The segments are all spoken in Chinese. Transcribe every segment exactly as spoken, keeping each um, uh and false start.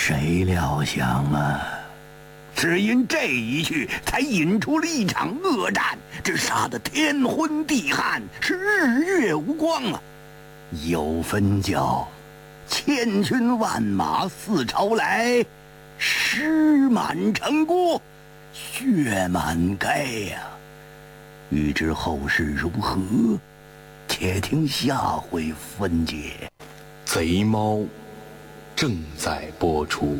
谁料想啊，只因这一去，才引出了一场恶战，这杀得天昏地暗，是日月无光啊！有分教，千军万马四朝来，尸满城郭，血满盖呀、啊！欲知后事如何，且听下回分解。 贼猫正在播出。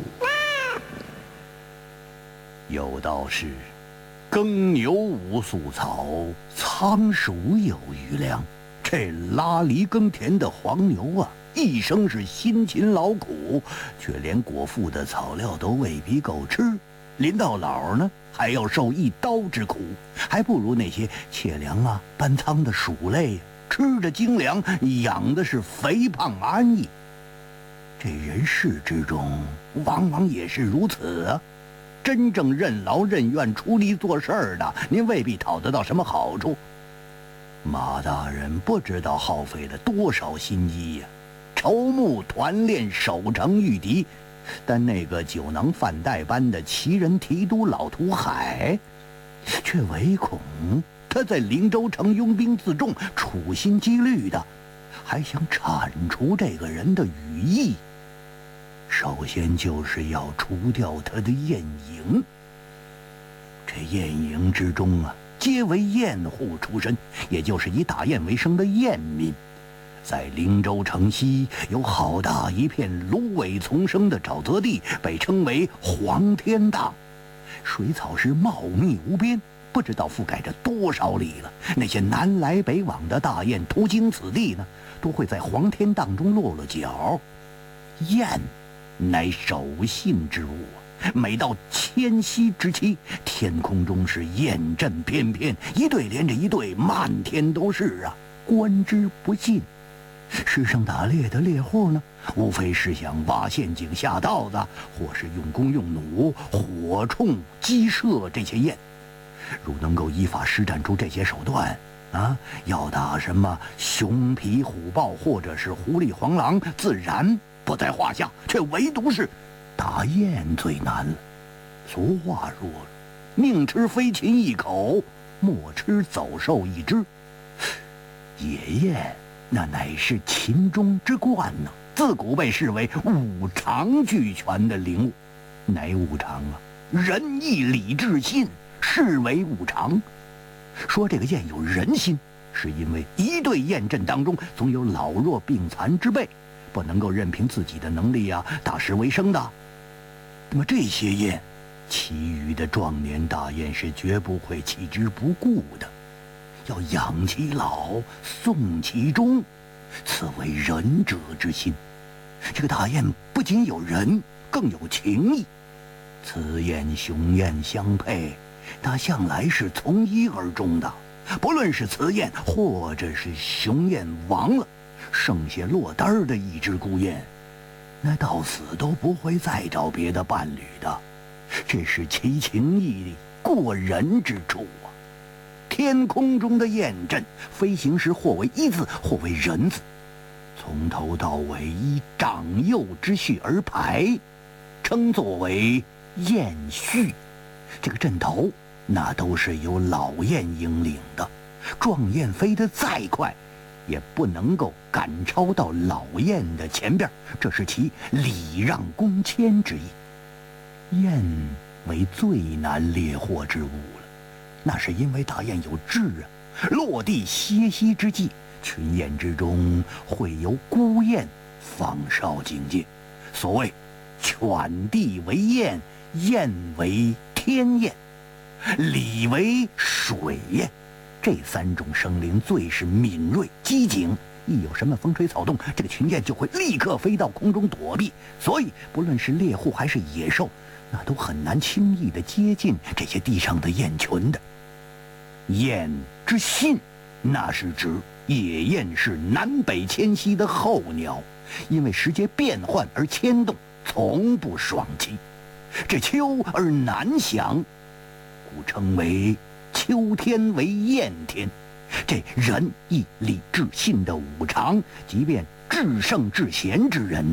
有道是，耕牛无粟草，仓鼠有余粮。这拉犁耕田的黄牛啊，一生是辛勤劳苦，却连果腹的草料都未必够吃，临到老呢，还要受一刀之苦，还不如那些窃粮啊、搬仓的鼠类，吃着精粮，养的是肥胖安逸。这人世之中，往往也是如此啊。真正任劳任怨出力做事儿的，您未必讨得到什么好处。马大人不知道耗费了多少心机呀、啊，筹募团练，守城御敌。但那个酒囊饭袋般的奇人提督老土海，却唯恐他在灵州城拥兵自重，处心积虑的，还想铲除这个人的羽翼。首先就是要除掉他的宴营。这宴营之中啊，皆为宴户出身，也就是以打雁为生的雁民。在灵州城西有好大一片芦苇丛生的沼泽地，被称为黄天荡，水草是茂密无边，不知道覆盖着多少里了。那些南来北往的大雁途经此地呢，都会在黄天荡中落了脚。雁乃守信之物啊，每到迁徙之期，天空中是雁阵翩翩，一队连着一队，漫天都是啊，观之不尽。世上打猎的猎户呢，无非是想挖陷阱下稻子，或是用弓用弩火铳击射这些雁。如能够依法施展出这些手段啊，要打什么熊皮虎豹或者是狐狸黄狼，自然不在话下，却唯独是打雁最难了。俗话说了，宁吃飞禽一口，莫吃走兽一只。野雁那乃是秦中之冠呢，自古被视为五常俱全的灵物。乃五常啊，仁义礼智信，是为五常。说这个雁有人心，是因为一队雁阵当中总有老弱病残之辈，不能够任凭自己的能力啊打食为生的。那么这些雁，其余的壮年大雁是绝不会弃之不顾的，要养其老，送其终，此为仁者之心。这个大雁不仅有仁，更有情义。雌雁雄雁相配，它向来是从一而终的。不论是雌雁或者是雄雁亡了，剩下落单儿的一只孤雁，那到死都不会再找别的伴侣的。这是其情义过人之处啊！天空中的雁阵，飞行时或为一字，或为人字，从头到尾依长幼之序而排，称作为雁序。这个阵头，那都是由老雁引领的。壮雁飞得再快，也不能够赶超到老雁的前边，这是其礼让恭谦之意。雁为最难猎获之物了，那是因为大雁有志啊。落地歇息之际，群雁之中会由孤雁放哨警戒。所谓犬地为雁，雁为天雁，礼为水雁。这三种生灵最是敏锐机警，一有什么风吹草动，这个群雁就会立刻飞到空中躲避。所以不论是猎户还是野兽，那都很难轻易地接近这些地上的雁群的。雁之信，那是指野雁是南北迁徙的候鸟，因为时节变换而迁动，从不爽期。这秋而南翔，故称为秋天为雁天。这仁义礼智信的五常，即便至圣至贤之人，